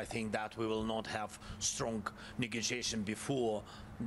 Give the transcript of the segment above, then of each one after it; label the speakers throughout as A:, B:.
A: think that we will not have strong negotiation before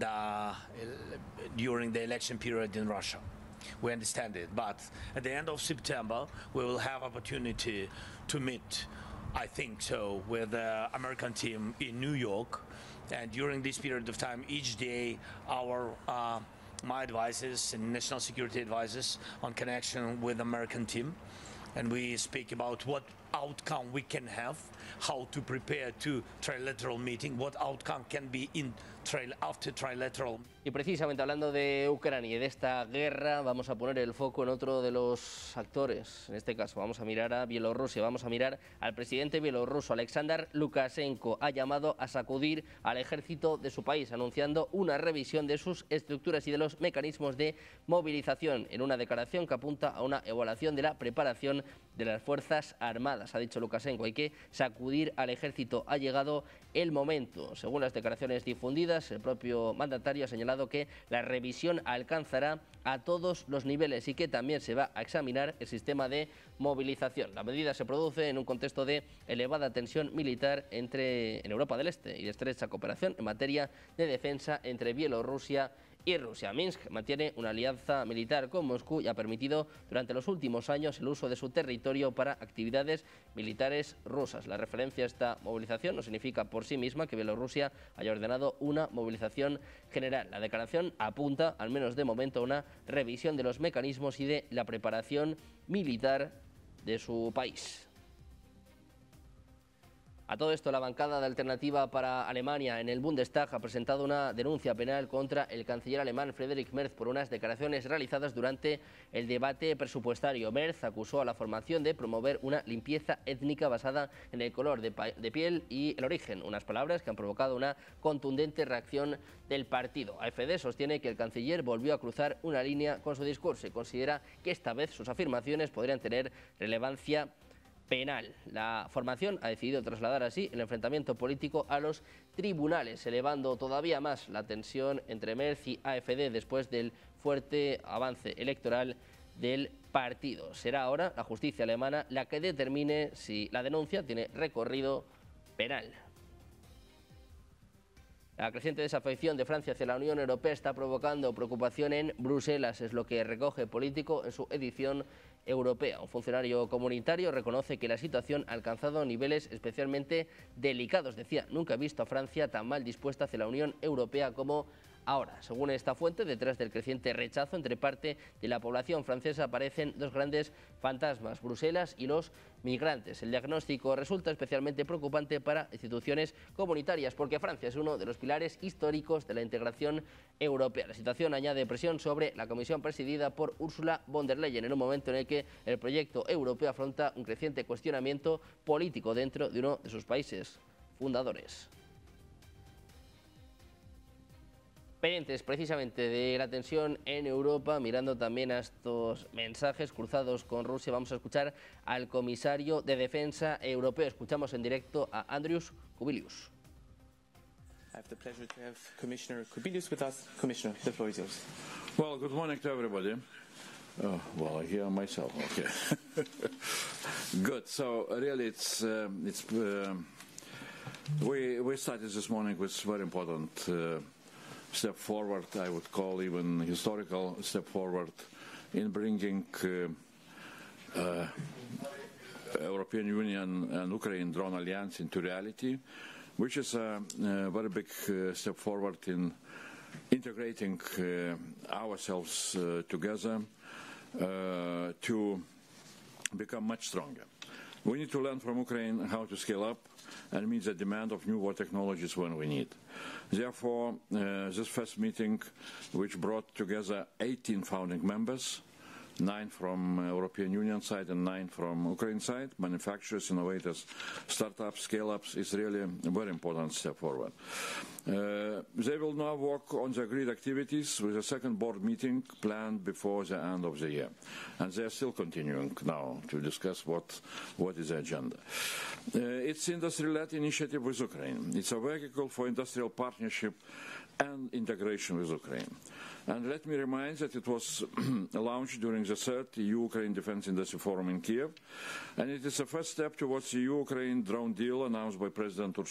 A: during the election period in Russia. We understand it, but at the end of September we will have opportunity to meet, I think so, with the American team in New York, and during this period of time, each day my advisors and national security advisors on connection with American team, and we speak about what outcome we can have, how to prepare to trilateral meeting, what outcome can be in after trilateral.
B: Y precisamente hablando de Ucrania y de esta guerra, vamos a poner el foco en otro de los actores. En este caso vamos a mirar a Bielorrusia, vamos a mirar al presidente bielorruso, Alexander Lukashenko. Ha llamado a sacudir al ejército de su país, anunciando una revisión de sus estructuras y de los mecanismos de movilización, en una declaración que apunta a una evaluación de la preparación de las Fuerzas Armadas. Ha dicho Lukashenko, hay que sacudir al ejército, ha llegado el momento. Según las declaraciones difundidas, el propio mandatario ha señalado que la revisión alcanzará a todos los niveles y que también se va a examinar el sistema de movilización. La medida se produce en un contexto de elevada tensión militar en Europa del Este y de estrecha cooperación en materia de defensa entre Bielorrusia y Rusia. Minsk mantiene una alianza militar con Moscú y ha permitido durante los últimos años el uso de su territorio para actividades militares rusas. La referencia a esta movilización no significa por sí misma que Bielorrusia haya ordenado una movilización general. La declaración apunta, al menos de momento, a una revisión de los mecanismos y de la preparación militar de su país. A todo esto, la bancada de Alternativa para Alemania en el Bundestag ha presentado una denuncia penal contra el canciller alemán Friedrich Merz por unas declaraciones realizadas durante el debate presupuestario. Merz acusó a la formación de promover una limpieza étnica basada en el color de piel y el origen, unas palabras que han provocado una contundente reacción del partido. AfD sostiene que el canciller volvió a cruzar una línea con su discurso y considera que esta vez sus afirmaciones podrían tener relevancia penal. La formación ha decidido trasladar así el enfrentamiento político a los tribunales, elevando todavía más la tensión entre Merz y AfD después del fuerte avance electoral del partido. Será ahora la justicia alemana la que determine si la denuncia tiene recorrido penal. La creciente desafección de Francia hacia la Unión Europea está provocando preocupación en Bruselas, es lo que recoge Político en su edición europea. Un funcionario comunitario reconoce que la situación ha alcanzado niveles especialmente delicados. Decía, nunca he visto a Francia tan mal dispuesta hacia la Unión Europea como ahora. Según esta fuente, detrás del creciente rechazo entre parte de la población francesa aparecen dos grandes fantasmas, Bruselas y los migrantes. El diagnóstico resulta especialmente preocupante para instituciones comunitarias porque Francia es uno de los pilares históricos de la integración europea. La situación añade presión sobre la Comisión presidida por Ursula von der Leyen en un momento en el que el proyecto europeo afronta un creciente cuestionamiento político dentro de uno de sus países fundadores. Pendientes precisamente de la tensión en Europa, mirando también a estos mensajes cruzados con Rusia, vamos a escuchar al comisario de Defensa europeo. Escuchamos en directo a Andrius Kubilius.
C: I have the pleasure to have Commissioner Kubilius with us. Commissioner, the floor is yours.
D: Well, good morning to everybody. Oh, well, I hear myself. Okay. Good. So really, we started this morning with very important step forward, I would call even historical step forward in bringing European Union and Ukraine drone alliance into reality, which is a very big step forward in integrating ourselves together to become much stronger. We need to learn from Ukraine how to scale up and meet the demand of new war technologies when we need. Therefore, this first meeting, which brought together 18 founding members, 9 from European Union side and 9 from Ukraine side, manufacturers, innovators, startups, scale-ups, is really a very important step forward. They will now work on the agreed activities with a second board meeting planned before the end of the year. And they are still continuing now to discuss what is the agenda. It's industry-led initiative with Ukraine. It's a vehicle for industrial partnership and integration with Ukraine. And let me remind that it was launched during the third EU-Ukraine Defence Industry Forum in Kiev, and it is a first step towards the EU-Ukraine drone deal announced by President